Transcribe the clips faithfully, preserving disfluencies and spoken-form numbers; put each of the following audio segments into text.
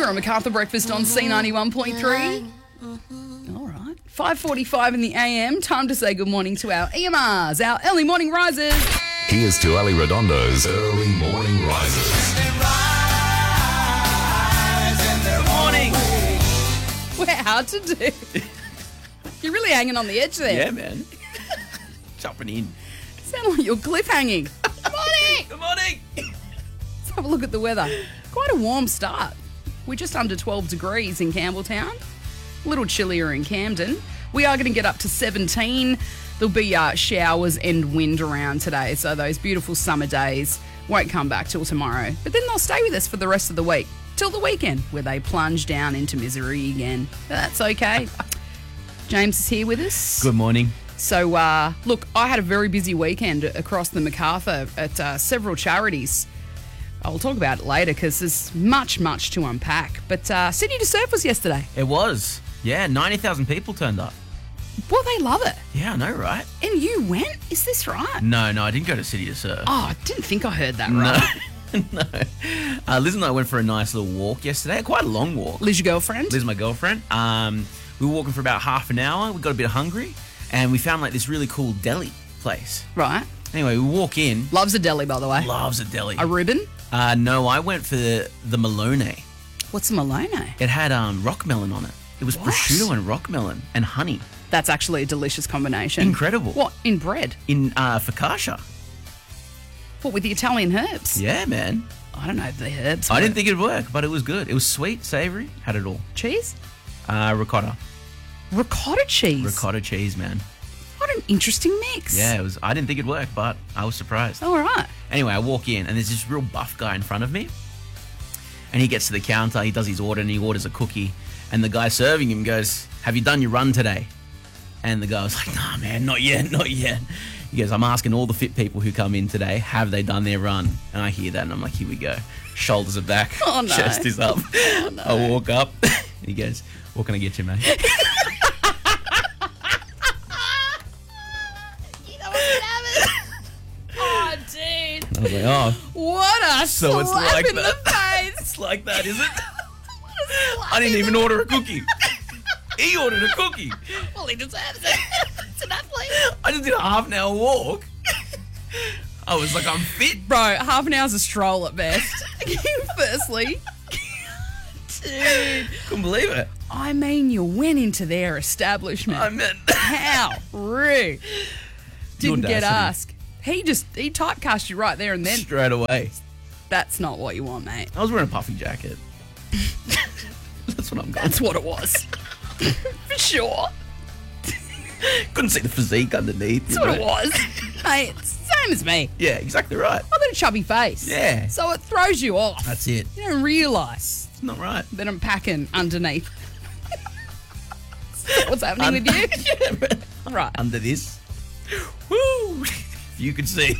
You're on Macarthur Breakfast on C ninety-one point three. All right. five forty-five in the A M. Time to say good morning to our E M Rs, our early morning risers. Here's to Ali Redondo's Early Morning Risers. Morning. We're hard to do. You're really hanging on the edge there. Yeah, man. Jumping in. Sound like you're cliffhanging. Good morning. Good morning. Let's have a look at the weather. Quite a warm start. We're just under twelve degrees in Campbelltown. A little chillier in Camden. We are going to get up to seventeen. There'll be uh, showers and wind around today, so those beautiful summer days won't come back till tomorrow. But then they'll stay with us for the rest of the week, till the weekend, where they plunge down into misery again. But that's okay. James is here with us. Good morning. So, uh, look, I had a very busy weekend across the Macarthur at uh, several charities. I'll talk about it later because there's much, much to unpack. But uh, Sydney to Surf was yesterday. It was. Yeah, ninety thousand people turned up. Well, they love it. Yeah, I know, right? And you went? Is this right? No, no, I didn't go to City to Surf. Oh, I didn't think I heard that right. No. no. Uh, Liz and I went for a nice little walk yesterday. Quite a long walk. Liz, your girlfriend? Liz, my girlfriend. Um, we were walking for about half an hour. We got a bit hungry. And we found like this really cool deli place. Right. Anyway, we walk in. Loves a deli, by the way. Loves a deli. A Reuben? Uh, no, I went for the, the Malone. What's a Malone? It had um, rock melon on it. It was What? prosciutto and rock melon and honey. That's actually a delicious combination. Incredible. What, in bread? In uh, focaccia. What, with the Italian herbs? Yeah, man. I don't know if the herbs I work. didn't think it'd work, but it was good. It was sweet, savoury, had it all. Cheese? Uh, ricotta. Ricotta cheese? Ricotta cheese, man. What an interesting mix. Yeah, it was. I didn't think it'd work, but I was surprised. All right. Anyway, I walk in, and there's this real buff guy in front of me. And he gets to the counter, he does his order, and he orders a cookie. And the guy serving him goes, "Have you done your run today?" And the guy was like, "Nah, man, not yet, not yet." He goes, "I'm asking all the fit people who come in today, have they done their run?" And I hear that, and I'm like, here we go. Shoulders are back, Oh, no. chest is up. Oh, no. I walk up, and he goes, "What can I get you, mate?" Oh, dude. I was like, "Oh, What a So it's slap like in that. the face. it's like that, is it?" I didn't even order a cookie. He ordered a cookie. Well, he deserves it. It's an athlete. I just did a half an hour walk. I was like, I'm fit. Bro, half an hour's a stroll at best. Firstly. Dude. Couldn't believe it. I mean, you went into their establishment. I meant How rude. Didn't get audacity. asked. He just, he typecast you right there and then. straight away. That's not what you want, mate. I was wearing a puffy jacket. That's what I'm going. That's what it was. For sure. Couldn't see the physique underneath. That's you what know? it was. Mate, it's the same as me. Yeah, exactly right. I've got a chubby face. Yeah. So it throws you off. That's it. You don't realise It's not right. that I'm packing underneath. What's happening with you? yeah, but Right. under this. Woo! You could see.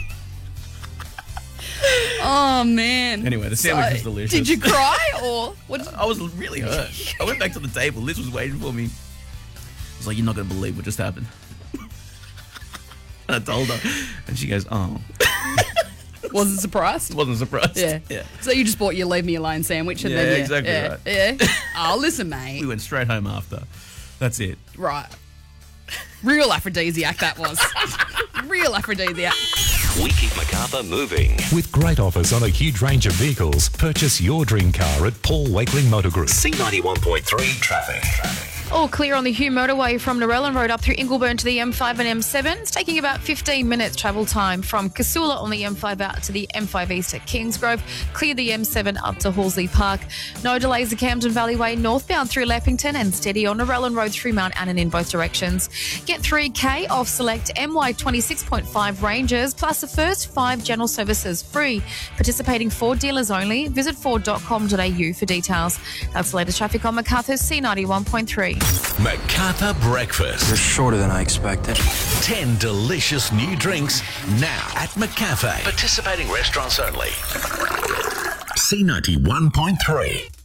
Oh, man. Anyway, the sandwich was delicious. Did you cry or what? Did you, I was really hurt. I went back to the table. Liz was waiting for me. I was like, "You're not going to believe what just happened." And I told her. And she goes, "Oh." wasn't surprised? Wasn't surprised. Yeah. Yeah. So you just bought your leave me alone sandwich and Yeah, then yeah, exactly yeah, right. Yeah. Oh, listen, mate. We went straight home after. That's it. Right. Real aphrodisiac that was. Real aphrodisiac. We keep Macarthur moving. With great offers on a huge range of vehicles, purchase your dream car at Paul Wakeling Motor Group. C ninety-one point three traffic. All clear on the Hume motorway from Narellan Road up through Ingleburn to the M five and M seven. It's taking about fifteen minutes travel time from Casula on the M five out to the M five East at Kingsgrove. Clear the M seven up to Horsley Park. No delays the Camden Valley Way northbound through Lappington and steady on Narellan Road through Mount Annan in both directions. Get three K off select M Y twenty-six point five ranges plus the first five general services free. Participating Ford dealers only. Visit ford dot com dot a u for details. That's the latest traffic on Macarthur C ninety-one point three. Macarthur Breakfast. You're shorter than I expected. Ten delicious new drinks now at McCafe. Participating restaurants only. C ninety-one point three.